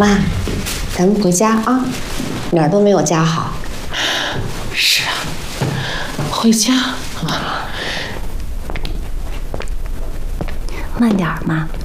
妈，咱们回家啊，哪儿都没有家好。 是啊，回家啊。 慢点儿，妈。